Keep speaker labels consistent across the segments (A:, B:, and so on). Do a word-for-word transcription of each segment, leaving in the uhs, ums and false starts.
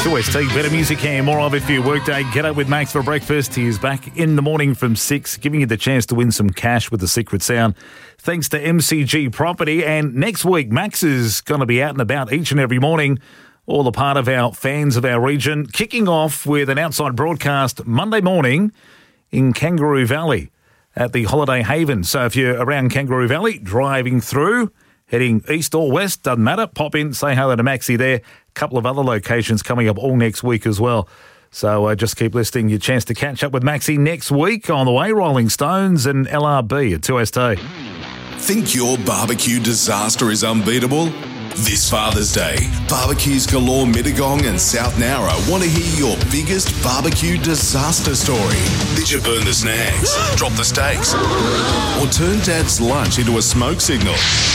A: two S T, better music and more of it for your workday. Get up with Max for breakfast. He is back in the morning from six, giving you the chance to win some cash with the secret sound. Thanks to M C G Property. And next week, Max is going to be out and about each and every morning, all a part of our fans of our region, kicking off with an outside broadcast Monday morning in Kangaroo Valley at the Holiday Haven. So if you're around Kangaroo Valley, driving through, heading east or west, doesn't matter, pop in, say hello to Maxie there. A couple of other locations coming up all next week as well. So uh, just keep listening. Your chance to catch up with Maxie next week. On the way, Rolling Stones and L R B at two S T.
B: Think your barbecue disaster is unbeatable? This Father's Day, Barbecues Galore Mittagong and South Nowra want to hear your biggest barbecue disaster story. Did you burn the snags, drop the steaks, or turn Dad's lunch into a smoke signal?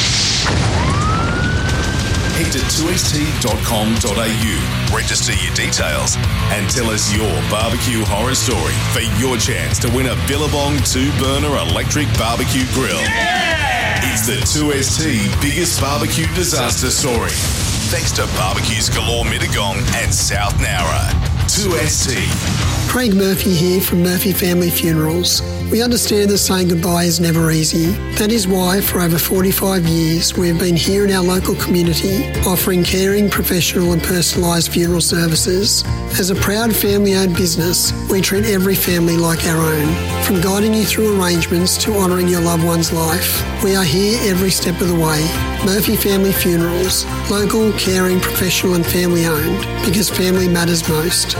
B: Head to two S T dot com dot a u, register your details, and tell us your barbecue horror story for your chance to win a Billabong two-burner electric barbecue grill. Yeah! It's the two S T biggest barbecue disaster story. Thanks to Barbecues Galore Mittagong and South Nowra. two S T.
C: Craig Murphy here from Murphy Family Funerals. We understand that saying goodbye is never easy. That is why for over forty-five years we've been here in our local community offering caring, professional and personalised funeral services. As a proud family-owned business, we treat every family like our own. From guiding you through arrangements to honouring your loved one's life, we are here every step of the way. Murphy Family Funerals, local, caring, professional and family-owned, because family matters most.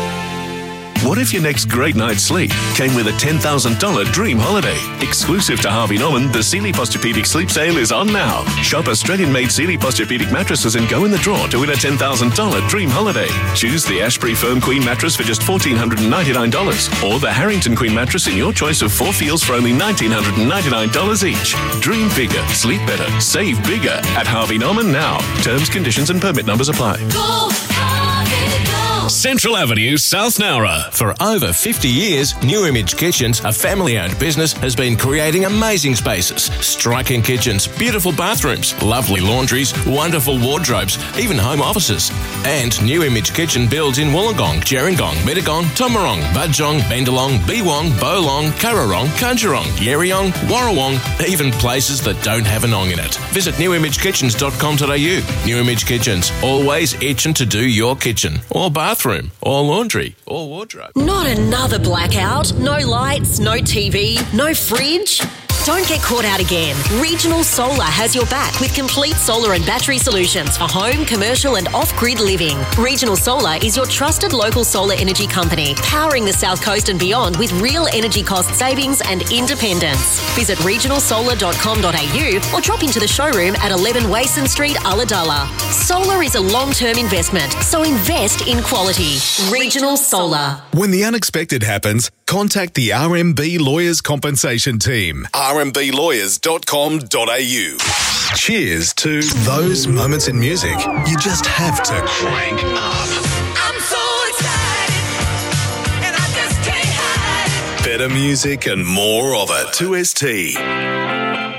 D: What if your next great night's sleep came with a ten thousand dollars dream holiday? Exclusive to Harvey Norman, the Sealy Posturepedic Sleep Sale is on now. Shop Australian-made Sealy Posturepedic mattresses and go in the draw to win a ten thousand dollars dream holiday. Choose the Ashbury Firm Queen mattress for just one thousand four hundred ninety-nine dollars or the Harrington Queen mattress in your choice of four feels for only one thousand nine hundred ninety-nine dollars each. Dream bigger, sleep better, save bigger at Harvey Norman now. Terms, conditions and permit numbers apply.
E: Go, Harvey, go.
F: Central Avenue, South Nowra.
G: For over fifty years, New Image Kitchens, a family-owned business, has been creating amazing spaces. Striking kitchens, beautiful bathrooms, lovely laundries, wonderful wardrobes, even home offices. And New Image Kitchen builds in Wollongong, Gerringong, Mittagong, Tomarong, Budjong, Bendalong, Beewong, Bolong, Currarong, Kunjarong, Yerriong, Warrawong, even places that don't have an ong in it. Visit new image kitchens dot com dot a u. New Image Kitchens, always itching to do your kitchen, or bathroom, or laundry, or wardrobe.
E: Not another blackout. No lights, no T V, no fridge. Don't get caught out again. Regional Solar has your back with complete solar and battery solutions for home, commercial and off-grid living. Regional Solar is your trusted local solar energy company, powering the South Coast and beyond with real energy cost savings and independence. Visit regional solar dot com dot a u or drop into the showroom at eleven Wason Street, Ulladulla. Solar is a long-term investment, so invest in quality. Regional Solar.
B: When the unexpected happens, contact the R M B Lawyers Compensation Team. r m b lawyers dot com dot a u. Cheers to those moments in music you just have to crank up.
E: I'm so excited, and I just can't hide it.
B: Better music and more of it. two S T.